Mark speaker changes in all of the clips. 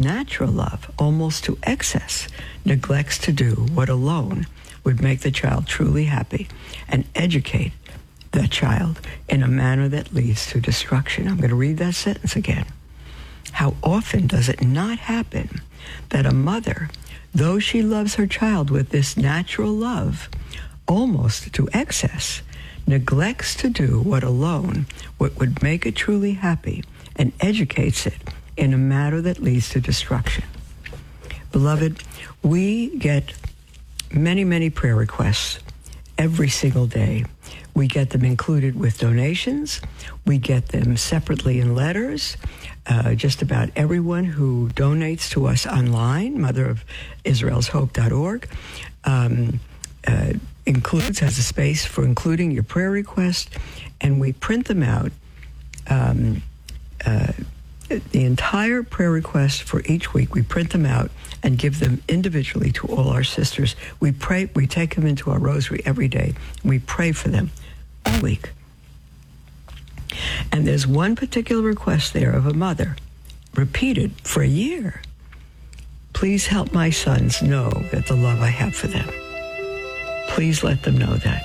Speaker 1: natural love, almost to excess, neglects to do what alone would make the child truly happy and educate the child in a manner that leads to destruction. I'm going to read that sentence again. How often does it not happen that a mother, though she loves her child with this natural love, almost to excess, neglects to do what would make it truly happy and educates it in a manner that leads to destruction? Beloved, we get many, many prayer requests every single day. We get them included with donations. We get them separately in letters. Just about everyone who donates to us online, motherofisraelshope.org, has a space for including your prayer request, and we print them out. The entire prayer request for each week, we print them out and give them individually to all our sisters. We pray, we take them into our rosary every day. We pray for them all week. And there's one particular request there of a mother, repeated for a year. Please help my sons know that the love I have for them. Please let them know that,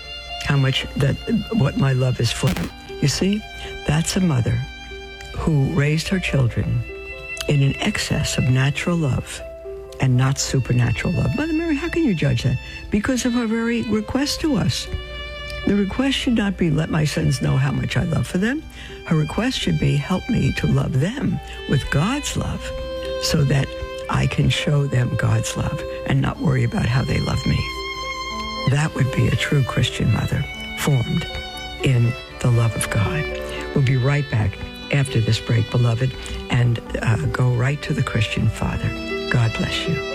Speaker 1: what my love is for them. You see, that's a mother who raised her children in an excess of natural love and not supernatural love. Mother Mary, how can you judge that? Because of her very request to us. The request should not be, let my sons know how much I love for them. Her request should be, help me to love them with God's love so that I can show them God's love and not worry about how they love me. That would be a true Christian mother, formed in the love of God. We'll be right back after this break, beloved, and go right to the Christian Father. God bless you.